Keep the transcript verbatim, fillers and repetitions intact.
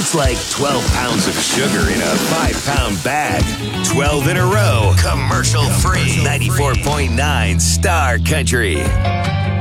It's like twelve pounds of sugar in a five pound bag. twelve in a row, commercial free. ninety-four point nine Star Country.